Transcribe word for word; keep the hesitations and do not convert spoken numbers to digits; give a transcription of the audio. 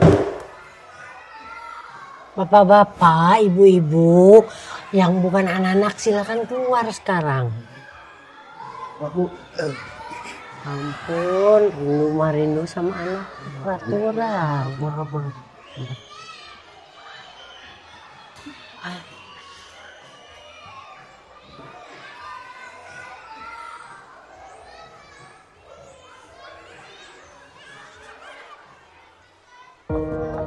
Bapak-bapak, ibu-ibu yang bukan anak-anak silakan keluar sekarang. Aku eh. Ampun, Rindu Marindu sama anak peraturan. Maaf, maaf.